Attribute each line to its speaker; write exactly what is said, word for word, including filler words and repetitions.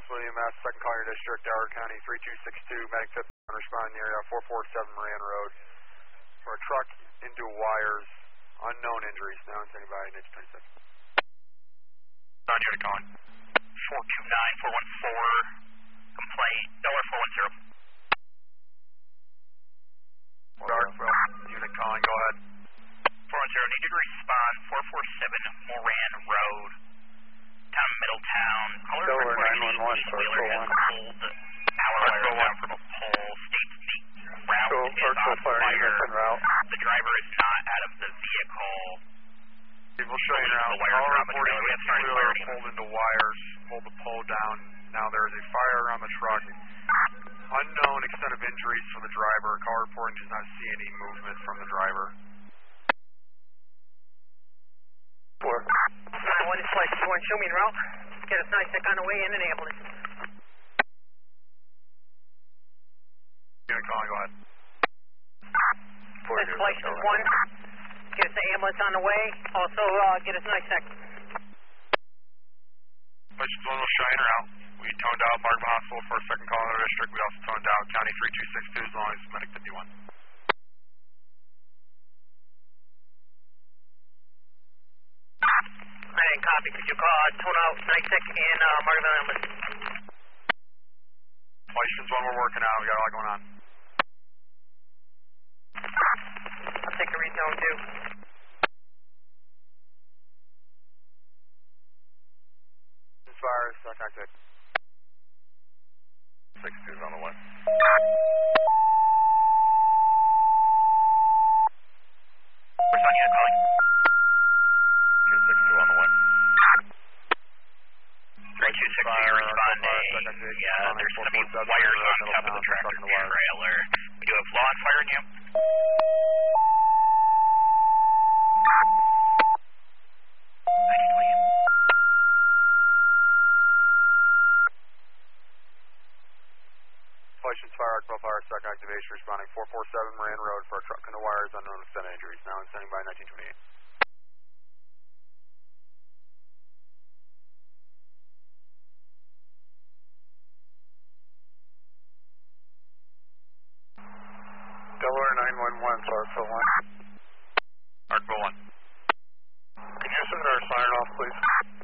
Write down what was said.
Speaker 1: Hospital E M S, second call your district, Howard County, three two six two, medic fifth, responding in the area, four four seven Moran Road, for a truck into wires, unknown injuries, now standing by, N H twenty-six.
Speaker 2: On unit calling. four two nine, four one four, complaint, Delaware four one zero.
Speaker 1: Darkville, unit calling, go ahead.
Speaker 2: four one zero, needed to respond, four four seven Moran Road, town Middletown. Caller
Speaker 3: Delaware
Speaker 2: reporting
Speaker 3: nine one one,
Speaker 2: the
Speaker 3: Circle
Speaker 2: wheeler has
Speaker 3: one.
Speaker 2: pulled power wire down from a pole, states the route
Speaker 3: Go,
Speaker 2: is
Speaker 3: virtual
Speaker 2: on
Speaker 3: fire
Speaker 2: fire.
Speaker 3: units en route.
Speaker 2: The driver is not out of the vehicle.
Speaker 1: We'll show you now.
Speaker 2: The wires
Speaker 1: All
Speaker 2: are on the
Speaker 1: reporting
Speaker 2: trailer. We have started
Speaker 1: two-wheeler
Speaker 2: firing.
Speaker 1: pulled into wires, pulled the pole down. Now there is a fire around the truck. Unknown extent of injuries for the driver. Call reporting does not see any movement from the driver.
Speaker 3: Four.
Speaker 4: nine one is flight two one, show me en route. Get us nice on the way in an ambulance.
Speaker 1: Unit calling, go ahead.
Speaker 3: Four
Speaker 4: This
Speaker 3: units
Speaker 4: flight
Speaker 3: en
Speaker 4: two
Speaker 3: route.
Speaker 4: one, get us the ambulance on the way. Also, uh, get us nice sec.
Speaker 1: License one will Shiner out. We toned out Markville Hospital for a second call in our district. We also toned out County three two six two as long as medic fifty-one.
Speaker 4: I didn't copy. Could you call uh, tone out nice sec and uh, Margaret ambulance?
Speaker 1: License one we're working out. We got a lot going on.
Speaker 4: I'll take a rezone too.
Speaker 1: Fire, stock active.
Speaker 3: Six two's on the way.
Speaker 2: Where's on unit calling?
Speaker 3: Two six two on the way.
Speaker 2: three two six two, you're responding. Yeah, there's going to be wires on top of the tractor trailer. We do have law on fire in you. Nice to you.
Speaker 1: License fire, Arcville Fire, stock activation, responding four four seven Moran Road for a truck into wires, unknown extent of injuries. Now in standing by, nineteen twenty-eight.
Speaker 3: Delaware nine one one, Clarksville one.
Speaker 1: Arcville one.
Speaker 3: Could you send our siren off, please?